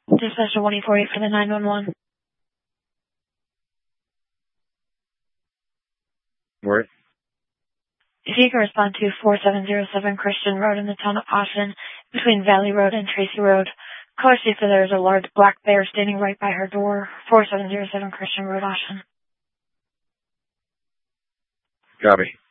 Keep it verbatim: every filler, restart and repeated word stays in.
Dispatcher one eight four eight for the nine one one. Where? If you can respond to four seven zero seven Christian Road in the town of Austin, between Valley Road and Tracy Road. Caller states that there is a large black bear standing right by her door. four seven zero seven Christian Road, Austin. Copy.